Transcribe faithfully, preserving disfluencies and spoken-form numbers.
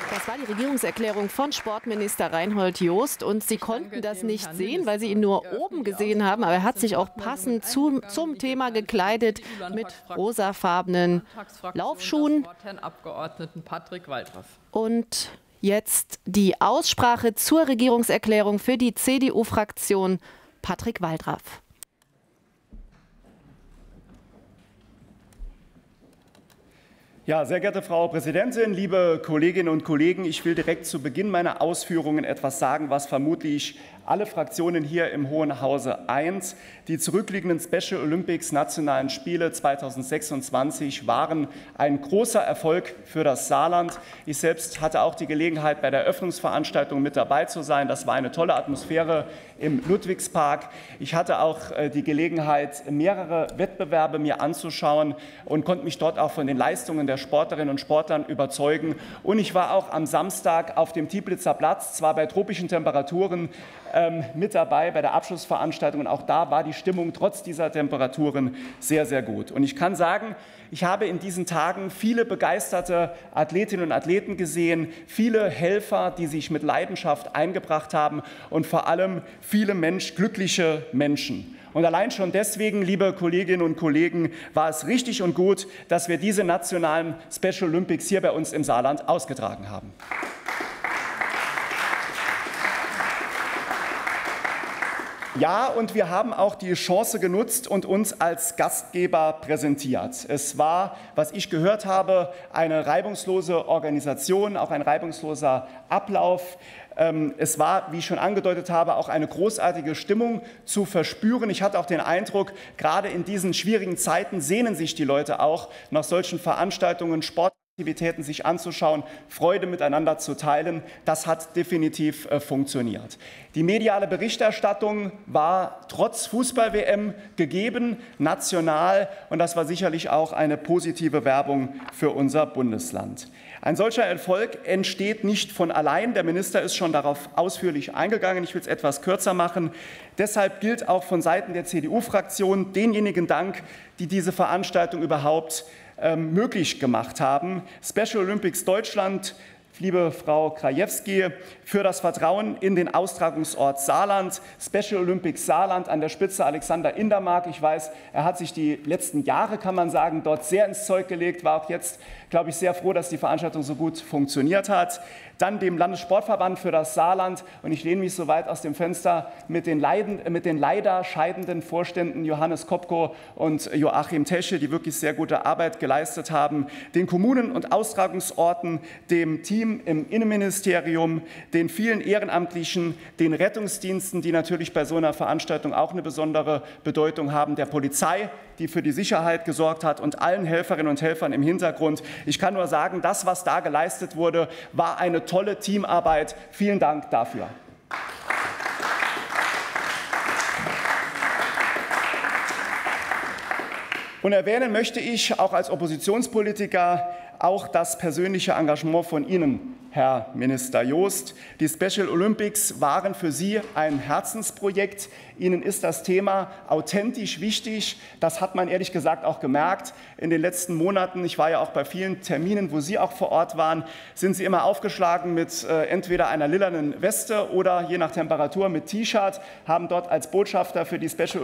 Das war die Regierungserklärung von Sportminister Reinhold Jost und Sie konnten das nicht sehen, weil Sie ihn nur oben gesehen haben, aber er hat sich auch passend zum, zum Thema gekleidet mit rosafarbenen Laufschuhen. Und jetzt die Aussprache zur Regierungserklärung für die C D U-Fraktion. Patrick Waldraff. Ja, sehr geehrte Frau Präsidentin, liebe Kolleginnen und Kollegen, ich will direkt zu Beginn meiner Ausführungen etwas sagen, was vermutlich alle Fraktionen hier im Hohen Hause eint. Die zurückliegenden Special Olympics Nationalen Spiele zweitausendsechsundzwanzig waren ein großer Erfolg für das Saarland. Ich selbst hatte auch die Gelegenheit, bei der Eröffnungsveranstaltung mit dabei zu sein. Das war eine tolle Atmosphäre im Ludwigspark. Ich hatte auch die Gelegenheit, mehrere Wettbewerbe mir anzuschauen und konnte mich dort auch von den Leistungen der Sportlerinnen und Sportlern überzeugen. Und ich war auch am Samstag auf dem Tieblitzer Platz, zwar bei tropischen Temperaturen, ähm, mit dabei bei der Abschlussveranstaltung. Und auch da war die Stimmung trotz dieser Temperaturen sehr, sehr gut. Und ich kann sagen, ich habe in diesen Tagen viele begeisterte Athletinnen und Athleten gesehen, viele Helfer, die sich mit Leidenschaft eingebracht haben und vor allem viele Mensch, glückliche Menschen. Und allein schon deswegen, liebe Kolleginnen und Kollegen, war es richtig und gut, dass wir diese nationalen Special Olympics hier bei uns im Saarland ausgetragen haben. Ja, und wir haben auch die Chance genutzt und uns als Gastgeber präsentiert. Es war, was ich gehört habe, eine reibungslose Organisation, auch ein reibungsloser Ablauf. Es war, wie ich schon angedeutet habe, auch eine großartige Stimmung zu verspüren. Ich hatte auch den Eindruck, gerade in diesen schwierigen Zeiten sehnen sich die Leute auch nach solchen Veranstaltungen, Sportaktivitäten sich anzuschauen, Freude miteinander zu teilen. Das hat definitiv äh, funktioniert. Die mediale Berichterstattung war trotz Fußball-W M gegeben, national, und das war sicherlich auch eine positive Werbung für unser Bundesland. Ein solcher Erfolg entsteht nicht von allein. Der Minister ist schon darauf ausführlich eingegangen. Ich will es etwas kürzer machen. Deshalb gilt auch von Seiten der C D U-Fraktion denjenigen Dank, die diese Veranstaltung überhaupt ähm, möglich gemacht haben. Special Olympics Deutschland, liebe Frau Krajewski, für das Vertrauen in den Austragungsort Saarland. Special Olympics Saarland, an der Spitze Alexander Indermark. Ich weiß, er hat sich die letzten Jahre, kann man sagen, dort sehr ins Zeug gelegt, war auch jetzt, glaube ich, sehr froh, dass die Veranstaltung so gut funktioniert hat. Dann dem Landessportverband für das Saarland. Und ich lehne mich so weit aus dem Fenster mit den, Leiden, mit den leider scheidenden Vorständen Johannes Kopko und Joachim Tesche, die wirklich sehr gute Arbeit geleistet haben. Den Kommunen und Austragungsorten, dem Team im Innenministerium, den vielen Ehrenamtlichen, den Rettungsdiensten, die natürlich bei so einer Veranstaltung auch eine besondere Bedeutung haben, der Polizei, die für die Sicherheit gesorgt hat, und allen Helferinnen und Helfern im Hintergrund. Ich kann nur sagen, das, was da geleistet wurde, war eine tolle Teamarbeit. Vielen Dank dafür. Und erwähnen möchte ich auch als Oppositionspolitiker auch das persönliche Engagement von Ihnen, Herr Minister Jost. Die Special Olympics waren für Sie ein Herzensprojekt. Ihnen ist das Thema authentisch wichtig. Das hat man ehrlich gesagt auch gemerkt in den letzten Monaten. Ich war ja auch bei vielen Terminen, wo Sie auch vor Ort waren. Sind Sie immer aufgeschlagen mit äh, entweder einer lilanen Weste oder je nach Temperatur mit T-Shirt, haben dort als Botschafter für die Special